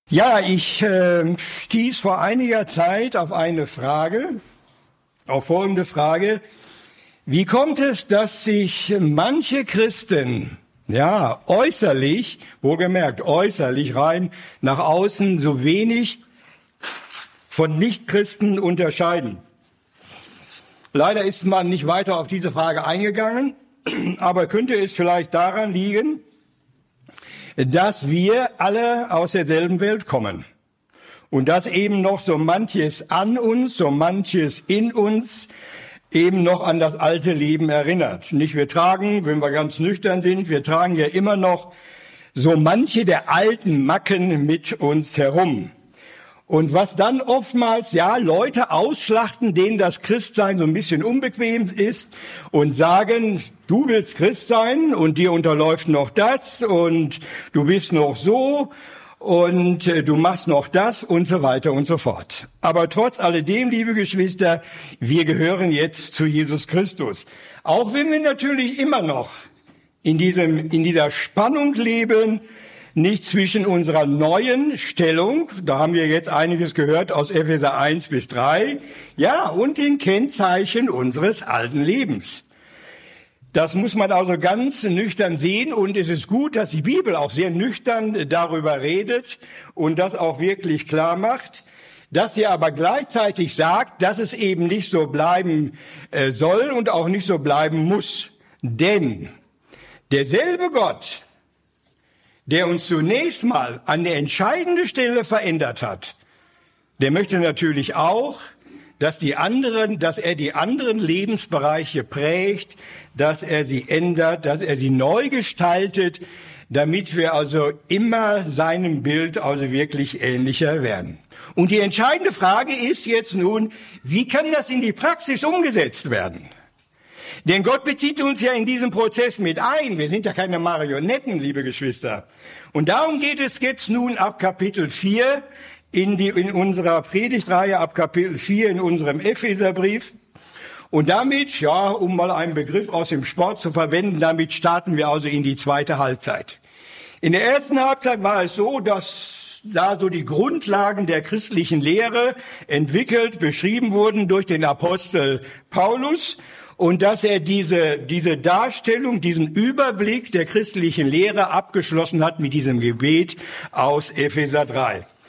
Ja, ich stieß vor einiger Zeit auf folgende Frage. Wie kommt es, dass sich manche Christen, ja, äußerlich, wohlgemerkt äußerlich rein nach außen so wenig von Nichtchristen unterscheiden? Leider ist man nicht weiter auf diese Frage eingegangen, aber könnte es vielleicht daran liegen, dass wir alle aus derselben Welt kommen und dass eben noch so manches an uns, so manches in uns eben noch an das alte Leben erinnert. Nicht, wir tragen, wenn wir ganz nüchtern sind, wir tragen ja immer noch so manche der alten Macken mit uns herum. Und was dann oftmals, ja, Leute ausschlachten, denen das Christsein so ein bisschen unbequem ist und sagen, du willst Christ sein und dir unterläuft noch das und du bist noch so und du machst noch das und so weiter und so fort. Aber trotz alledem, liebe Geschwister, wir gehören jetzt zu Jesus Christus. Auch wenn wir natürlich immer noch in dieser Spannung leben, nicht zwischen unserer neuen Stellung, da haben wir jetzt einiges gehört aus Epheser 1 bis 3, ja, und den Kennzeichen unseres alten Lebens. Das muss man also ganz nüchtern sehen und es ist gut, dass die Bibel auch sehr nüchtern darüber redet und das auch wirklich klar macht, dass sie aber gleichzeitig sagt, dass es eben nicht so bleiben soll und auch nicht so bleiben muss. Denn derselbe Gott, der uns zunächst mal an der entscheidenden Stelle verändert hat, der möchte natürlich auch, dass er die anderen Lebensbereiche prägt, dass er sie ändert, dass er sie neu gestaltet, damit wir also immer seinem Bild also wirklich ähnlicher werden. Und die entscheidende Frage ist jetzt nun, wie kann das in die Praxis umgesetzt werden? Denn Gott bezieht uns ja in diesen Prozess mit ein. Wir sind ja keine Marionetten, liebe Geschwister. Und darum geht es jetzt nun ab Kapitel 4 in unserer Predigtreihe, ab Kapitel 4 in unserem Epheserbrief. Und damit, ja, um mal einen Begriff aus dem Sport zu verwenden, damit starten wir also in die zweite Halbzeit. In der ersten Halbzeit war es so, dass da so die Grundlagen der christlichen Lehre entwickelt, beschrieben wurden durch den Apostel Paulus. Und dass er diese Darstellung, diesen Überblick der christlichen Lehre abgeschlossen hat mit diesem Gebet aus Epheser 3.